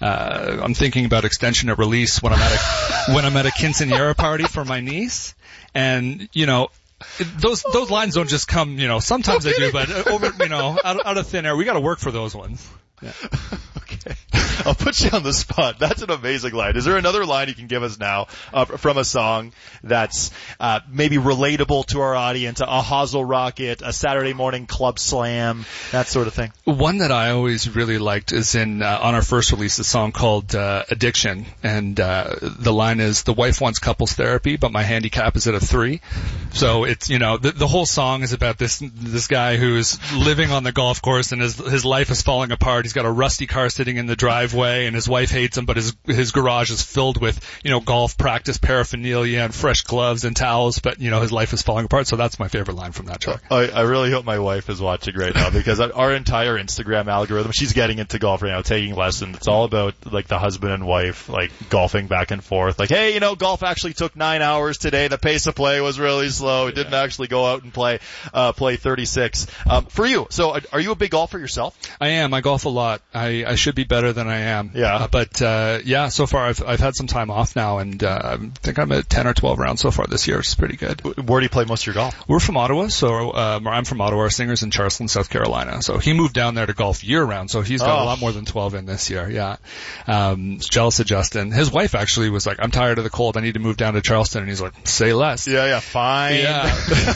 I'm thinking about extension at release when I'm at a quinceañera party for my niece. And, those lines don't just come, sometimes they do, but over, out of thin air. We got to work for those ones. Yeah. Okay. I'll put you on the spot. That's an amazing line. Is there another line you can give us now from a song that's maybe relatable to our audience, a Hazel Rocket, a Saturday Morning Club Slam, that sort of thing? One that I always really liked is on our first release, a song called Addiction, and the line is, the wife wants couples therapy, but my handicap is at a 3. So it's, the whole song is about this guy who's living on the golf course and his life is falling apart. He's got a rusty car sitting in the driveway and his wife hates him, but his garage is filled with, golf practice paraphernalia and fresh gloves and towels, but, his life is falling apart. So that's my favorite line from that track. I really hope my wife is watching right now, because our entire Instagram algorithm, she's getting into golf right now, taking lessons. It's all about, like, the husband and wife, like, golfing back and forth. Like, hey, golf actually took 9 hours today. The pace of play was really slow. It didn't actually go out and play 36. For you, so are you a big golfer yourself? I am. I golf a lot. I should be better than I am. Yeah. So far I've had some time off now, and I think I'm at 10 or 12 rounds so far this year, which is pretty good. Where do you play most of your golf? We're from Ottawa, so I'm from Ottawa. Our singer's in Charleston, South Carolina. So he moved down there to golf year-round, so he's got a lot more than 12 in this year, yeah. Jealous of Justin. His wife actually was like, I'm tired of the cold, I need to move down to Charleston, and he's like, say less. Yeah, fine. Yeah.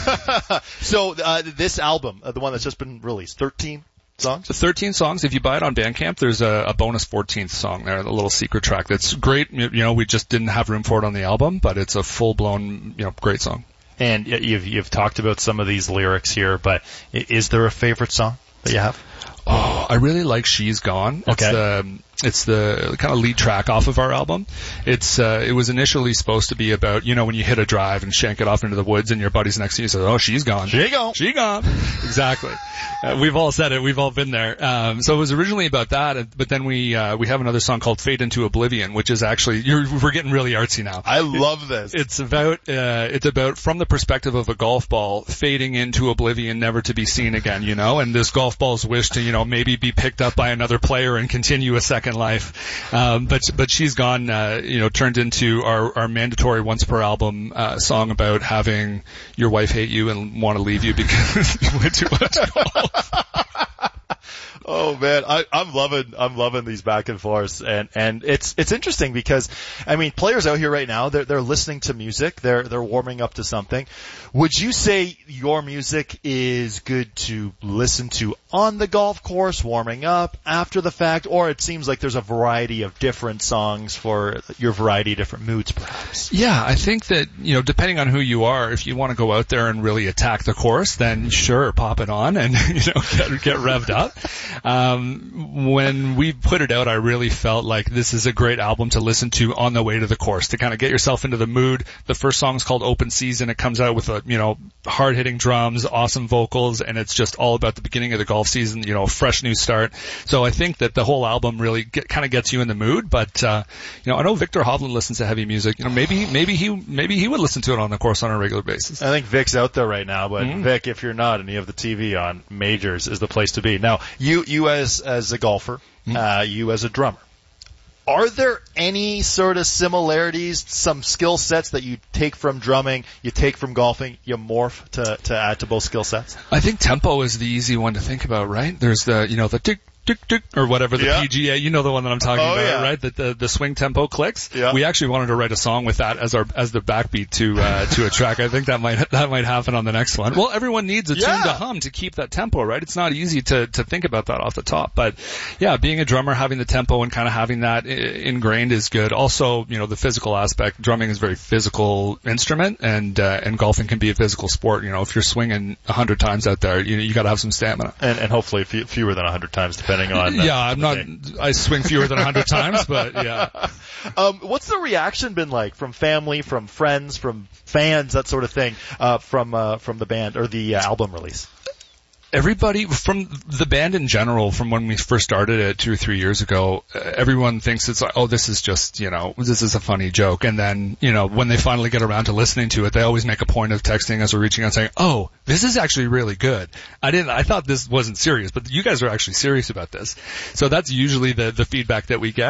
So this album, the one that's just been released, 13 songs? 13 songs. If you buy it on Bandcamp, there's a bonus 14th song there, a little secret track that's great. We just didn't have room for it on the album, but it's a full-blown, great song. And you've talked about some of these lyrics here, but is there a favorite song that you have? Oh, I really like She's Gone. Okay. It's the kind of lead track off of our album. It was initially supposed to be about, when you hit a drive and shank it off into the woods and your buddy's next to you says, oh, she's gone. She gone. She gone. Exactly. We've all said it. We've all been there. So it was originally about that, but then we have another song called Fade into Oblivion, which is actually, we're getting really artsy now. I love this. It's about from the perspective of a golf ball fading into oblivion, never to be seen again, and this golf ball's wish to, maybe be picked up by another player and continue a second life. But She's Gone, turned into our mandatory once per album, song about having your wife hate you and want to leave you because you went too much golf. Oh man, I'm loving these back and forths, and it's interesting because, players out here right now, they're listening to music, they're warming up to something. Would you say your music is good to listen to on the golf course, warming up, after the fact, or it seems like there's a variety of different songs for your variety of different moods, perhaps? Yeah, I think that, depending on who you are, if you want to go out there and really attack the course, then sure, pop it on and, get revved up. When we put it out, I really felt like this is a great album to listen to on the way to the course, to kind of get yourself into the mood. The first song's called Open Season. It comes out with hard-hitting drums, awesome vocals, and it's just all about the beginning of the golf season, fresh new start. So I think that the whole album really kind of gets you in the mood, but, I know Victor Hovland listens to heavy music. Maybe he would listen to it on the course on a regular basis. I think Vic's out there right now, but Vic, if you're not and you have the TV on, Majors is the place to be. Now, you as a golfer, you as a drummer, are there any sort of similarities, some skill sets that you take from drumming, you take from golfing, you morph to add to both skill sets? I think tempo is the easy one to think about, right? There's the tick, tick, tick, or whatever, the PGA, the one that I'm talking about, right? The swing tempo clicks. Yeah. We actually wanted to write a song with that as the backbeat to a track. I think that might happen on the next one. Well, everyone needs a tune to hum to keep that tempo, right? It's not easy to think about that off the top, but yeah, being a drummer, having the tempo and kind of having that ingrained is good. Also, the physical aspect, drumming is a very physical instrument, and golfing can be a physical sport. If you're swinging 100 times out there, you got to have some stamina. And hopefully fewer than 100 times, depending on I swing fewer than 100 times, but yeah. What's the reaction been like from family, from friends, from fans, that sort of thing, from the band or the album release? Everybody, from the band in general, from when we first started it 2 or 3 years ago, everyone thinks it's like, oh, this is just, this is a funny joke. And then, when they finally get around to listening to it, they always make a point of texting us or reaching out saying, oh, this is actually really good. I thought this wasn't serious, but you guys are actually serious about this. So that's usually the feedback that we get.